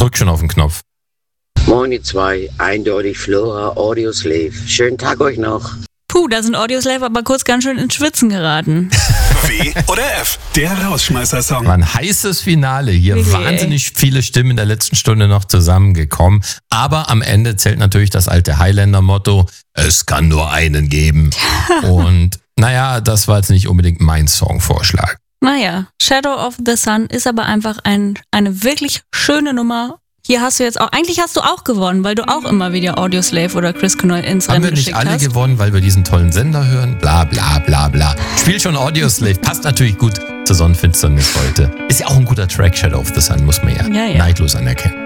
drück schon auf den Knopf. Moin ihr zwei, eindeutig Flora Audioslave. Schönen Tag euch noch. Puh, da sind Audioslave aber kurz ganz schön ins Schwitzen geraten. W oder F, der Rausschmeißer-Song. War ein heißes Finale hier. Wirklich, Wahnsinnig viele Stimmen in der letzten Stunde noch zusammengekommen. Aber am Ende zählt natürlich das alte Highlander-Motto, es kann nur einen geben. Und naja, das war jetzt nicht unbedingt mein Songvorschlag. Naja, Shadow of the Sun ist aber einfach eine wirklich schöne Nummer. Hier hast du jetzt auch, eigentlich hast du auch gewonnen, weil du auch immer wieder Audioslave oder Chris Cornell ins Rennen geschickt hast. Haben wir nicht alle gewonnen, weil wir diesen tollen Sender hören? Bla bla bla bla. Spiel schon Audioslave, passt natürlich gut zur Sonnenfinsternis heute. Ist ja auch ein guter Track, Shadow of the Sun, muss man ja neidlos anerkennen.